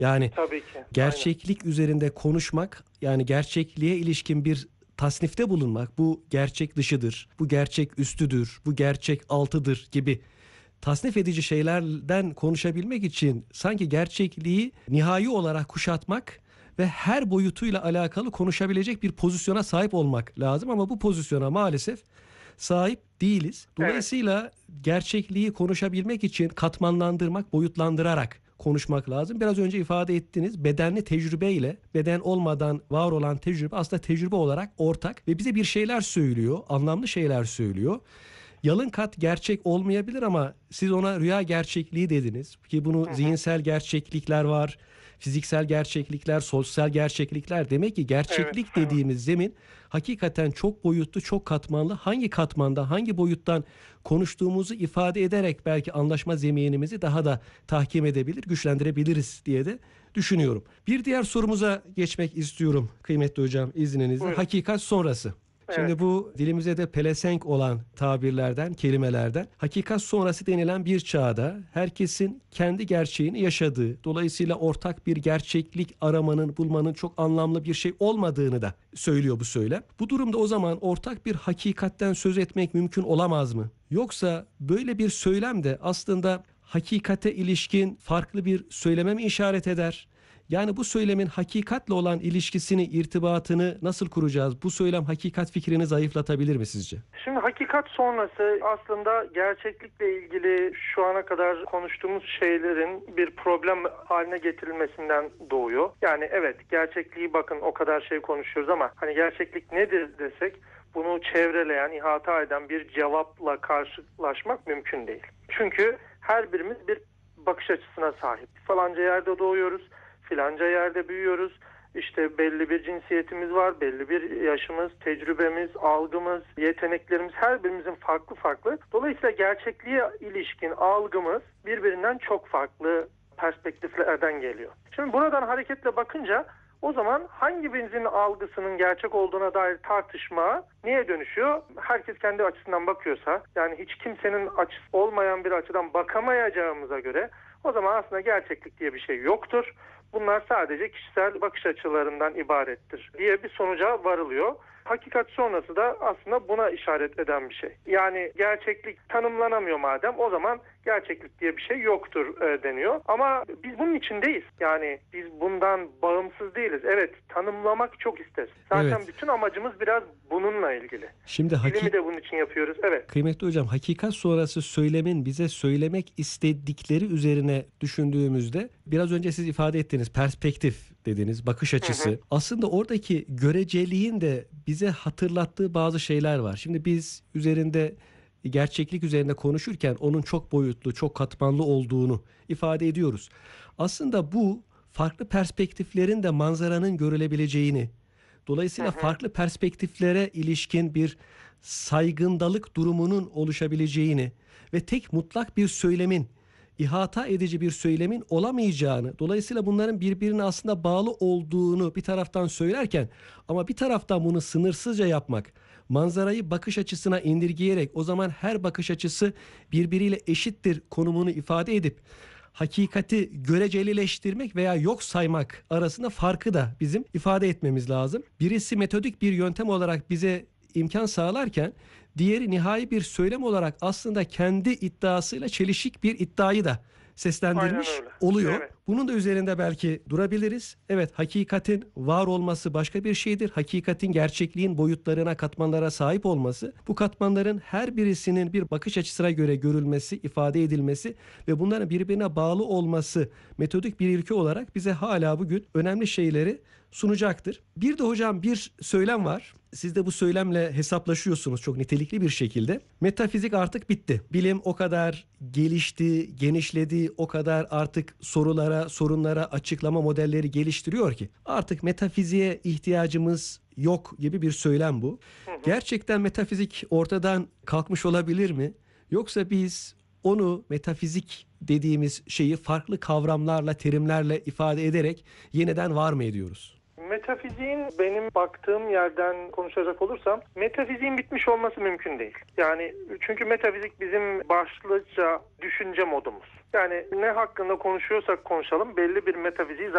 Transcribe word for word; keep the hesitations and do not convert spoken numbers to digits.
Yani Tabii ki. gerçeklik Aynen. üzerinde konuşmak, yani gerçekliğe ilişkin bir tasnifte bulunmak, bu gerçek dışıdır, bu gerçek üstüdür, bu gerçek altıdır gibi tasnif edici şeylerden konuşabilmek için sanki gerçekliği nihai olarak kuşatmak ve her boyutuyla alakalı konuşabilecek bir pozisyona sahip olmak lazım, ama bu pozisyona maalesef sahip değiliz. Evet. Dolayısıyla gerçekliği konuşabilmek için katmanlandırmak, boyutlandırarak konuşmak lazım. Biraz önce ifade ettiniz, bedenli tecrübeyle beden olmadan var olan tecrübe aslında tecrübe olarak ortak ve bize bir şeyler söylüyor, anlamlı şeyler söylüyor. Yalın kat gerçek olmayabilir ama siz ona rüya gerçekliği dediniz ki bunu Hı hı. zihinsel gerçeklikler var, fiziksel gerçeklikler, sosyal gerçeklikler. Demek ki Evet. gerçeklik Evet. dediğimiz zemin hakikaten çok boyutlu, çok katmanlı. Hangi katmanda, hangi boyuttan konuştuğumuzu ifade ederek belki anlaşma zeminimizi daha da tahkim edebilir, güçlendirebiliriz diye de düşünüyorum. Bir diğer sorumuza geçmek istiyorum kıymetli hocam, izninizle. Buyurun. Hakikat sonrası. Evet. Şimdi bu dilimize de pelesenk olan tabirlerden, kelimelerden, hakikat sonrası denilen bir çağda herkesin kendi gerçeğini yaşadığı, dolayısıyla ortak bir gerçeklik aramanın, bulmanın çok anlamlı bir şey olmadığını da söylüyor bu söylem. Bu durumda o zaman ortak bir hakikatten söz etmek mümkün olamaz mı? Yoksa böyle bir söylem de aslında hakikate ilişkin farklı bir söyleme mi işaret eder? Yani bu söylemin hakikatle olan ilişkisini, irtibatını nasıl kuracağız? Bu söylem hakikat fikrini zayıflatabilir mi sizce? Şimdi hakikat sonrası aslında gerçeklikle ilgili şu ana kadar konuştuğumuz şeylerin bir problem haline getirilmesinden doğuyor. Yani evet, gerçekliği bakın o kadar şey konuşuyoruz ama hani gerçeklik nedir desek bunu çevreleyen, ihata eden bir cevapla karşılaşmak mümkün değil. Çünkü her birimiz bir bakış açısına sahip. Falanca yerde doğuyoruz, filanca yerde büyüyoruz. İşte belli bir cinsiyetimiz var, belli bir yaşımız, tecrübemiz, algımız, yeteneklerimiz her birimizin farklı farklı. Dolayısıyla gerçekliğe ilişkin algımız birbirinden çok farklı perspektiflerden geliyor. Şimdi buradan hareketle bakınca o zaman hangi birimizin algısının gerçek olduğuna dair tartışma niye dönüşüyor? Herkes kendi açısından bakıyorsa, yani hiç kimsenin açısı olmayan bir açıdan bakamayacağımıza göre o zaman aslında gerçeklik diye bir şey yoktur. Bunlar sadece kişisel bakış açılarından ibarettir diye bir sonuca varılıyor. Hakikat sonrası da aslında buna işaret eden bir şey. Yani gerçeklik tanımlanamıyor madem, o zaman gerçeklik diye bir şey yoktur e, deniyor. Ama biz bunun içindeyiz. Yani biz bundan bağımsız değiliz. Evet, tanımlamak çok isteriz. Zaten Evet. bütün amacımız biraz bununla ilgili. Şimdi Bilimi haki... de bunun için yapıyoruz. Evet. Kıymetli hocam, hakikat sonrası söylemin bize söylemek istedikleri üzerine düşündüğümüzde biraz önce siz ifade ettiğiniz perspektif dediniz, bakış açısı. Hı hı. Aslında oradaki göreceliğin de bize hatırlattığı bazı şeyler var. Şimdi biz üzerinde gerçeklik üzerinde konuşurken onun çok boyutlu, çok katmanlı olduğunu ifade ediyoruz. Aslında bu farklı perspektiflerin de manzaranın görülebileceğini, Hı dolayısıyla hı. farklı perspektiflere ilişkin bir saygındalık durumunun oluşabileceğini ve tek mutlak bir söylemin, ihata edici bir söylemin olamayacağını, dolayısıyla bunların birbirine aslında bağlı olduğunu bir taraftan söylerken ama bir taraftan bunu sınırsızca yapmak, manzarayı bakış açısına indirgeyerek o zaman her bakış açısı birbiriyle eşittir konumunu ifade edip hakikati görecelileştirmek veya yok saymak arasında farkı da bizim ifade etmemiz lazım. Birisi metodik bir yöntem olarak bize imkan sağlarken diğeri nihai bir söylem olarak aslında kendi iddiasıyla çelişik bir iddiayı da seslendirmiş Aynen öyle. oluyor. Evet. Bunun da üzerinde belki durabiliriz. Evet, hakikatin var olması başka bir şeydir. Hakikatin gerçekliğin boyutlarına, katmanlara sahip olması, bu katmanların her birisinin bir bakış açısına göre görülmesi, ifade edilmesi ve bunların birbirine bağlı olması metodik bir ilke olarak bize hala bugün önemli şeyleri sunacaktır. Bir de hocam bir söylem var. Siz de bu söylemle hesaplaşıyorsunuz çok nitelikli bir şekilde. Metafizik artık bitti. Bilim o kadar gelişti, genişledi, o kadar artık sorulara, sorunlara açıklama modelleri geliştiriyor ki artık metafiziğe ihtiyacımız yok gibi bir söylem bu. Hı hı. Gerçekten metafizik ortadan kalkmış olabilir mi? Yoksa biz onu, metafizik dediğimiz şeyi farklı kavramlarla, terimlerle ifade ederek yeniden var mı ediyoruz? Metafiziğin benim baktığım yerden konuşacak olursam metafiziğin bitmiş olması mümkün değil. Yani çünkü metafizik bizim başlıca düşünce modumuz. Yani ne hakkında konuşuyorsak konuşalım belli bir metafiziği